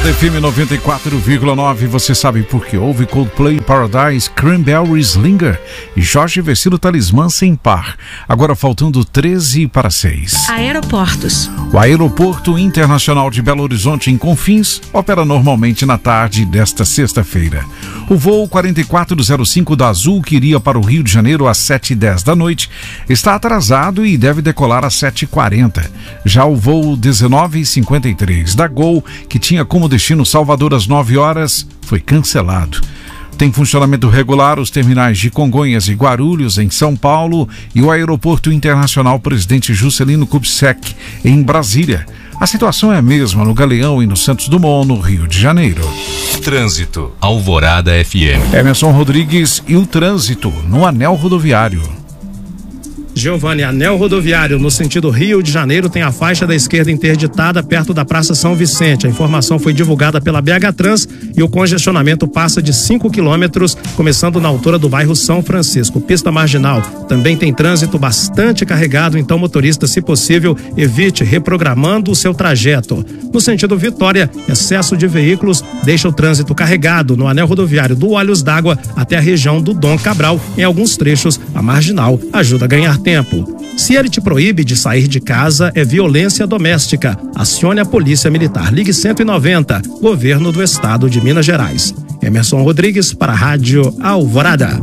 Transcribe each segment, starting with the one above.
Alvorada FM 94,9. Você sabe por que houve Coldplay, Paradise, Cranberries, Slinger e Jorge Vecino, Talismã sem par. Agora faltando 13 para 6. Aeroportos. O Aeroporto Internacional de Belo Horizonte, em Confins, opera normalmente na tarde desta sexta-feira. O voo 4405 da Azul, que iria para o Rio de Janeiro às 7h10 da noite, está atrasado e deve decolar às 7h40. Já o voo 1953 da Gol, que tinha como destino Salvador às 9 horas, foi cancelado. Tem funcionamento regular os terminais de Congonhas e Guarulhos, em São Paulo, e o Aeroporto Internacional Presidente Juscelino Kubitschek, em Brasília. A situação é a mesma no Galeão e no Santos Dumont, no Rio de Janeiro. Trânsito, Alvorada FM. Emerson Rodrigues e o trânsito no anel rodoviário. Giovanni, anel rodoviário no sentido Rio de Janeiro tem a faixa da esquerda interditada perto da Praça São Vicente. A informação foi divulgada pela BH Trans e o congestionamento passa de 5 quilômetros, começando na altura do bairro São Francisco. Pista marginal também tem trânsito bastante carregado, então motorista, se possível, evite reprogramando o seu trajeto. No sentido Vitória, excesso de veículos deixa o trânsito carregado no anel rodoviário do Olhos d'Água até a região do Dom Cabral. Em alguns trechos, a marginal ajuda a ganhar tempo. Se ele te proíbe de sair de casa, é violência doméstica. Acione a Polícia Militar. Ligue 190, Governo do Estado de Minas Gerais. Emerson Rodrigues para a Rádio Alvorada.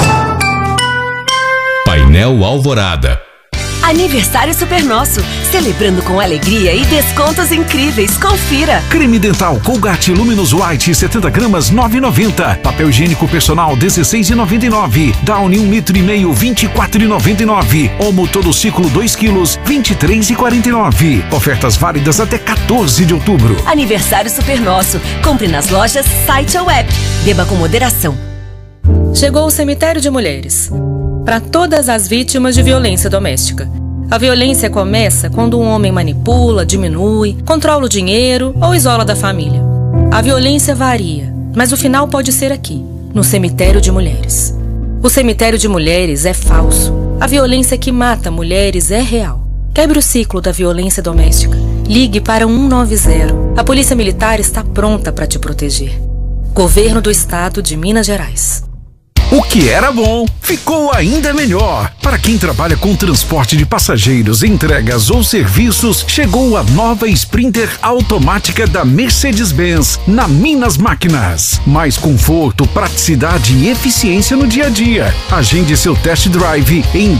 Painel Alvorada. Aniversário Super Nosso, celebrando com alegria e descontos incríveis. Confira. Creme dental Colgate Luminous White 70 gramas 9,90. Papel higiênico personal 16,99. Downy 1,5 litro 24,99. Omo todo ciclo 2 quilos 23,49. Ofertas válidas até 14 de outubro. Aniversário Super Nosso. Compre nas lojas, site ou app. Beba com moderação. Chegou o Cemitério de Mulheres. Para todas as vítimas de violência doméstica. A violência começa quando um homem manipula, diminui, controla o dinheiro ou isola da família. A violência varia, mas o final pode ser aqui, no Cemitério de Mulheres. O Cemitério de Mulheres é falso. A violência que mata mulheres é real. Quebre o ciclo da violência doméstica. Ligue para 190. A Polícia Militar está pronta para te proteger. Governo do Estado de Minas Gerais. O que era bom, ficou ainda melhor. Para quem trabalha com transporte de passageiros, entregas ou serviços, chegou a nova Sprinter automática da Mercedes-Benz na Minas Máquinas. Mais conforto, praticidade e eficiência no dia a dia. Agende seu test drive em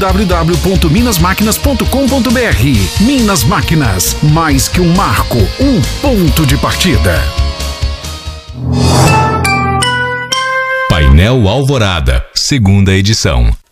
www.minasmaquinas.com.br. Minas Máquinas, mais que um marco, um ponto de partida. Painel Alvorada, segunda edição.